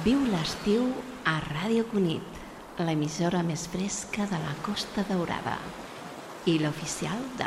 Viu l'estiu a Ràdio Cunit, l'emissora més fresca de la Costa Daurada i l'oficial de